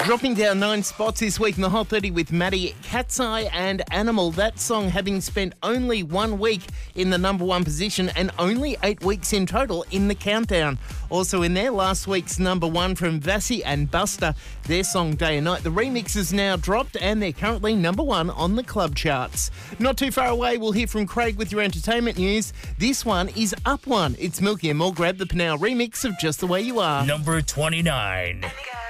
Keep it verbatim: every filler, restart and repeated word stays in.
Dropping down nine spots this week in the Hot thirty with Maddie, Cat's Eye and Animal. That song having spent only one week in the number one position and only eight weeks in total in the countdown. Also in there, last week's number one from Vassie and Buster, their song Day and Night. The remix is now dropped and they're currently number one on the club charts. Not too far away, we'll hear from Craig with your entertainment news. This one is up one. It's Milky and More. Grab the Pinal remix of Just the Way You Are. Number twenty-nine.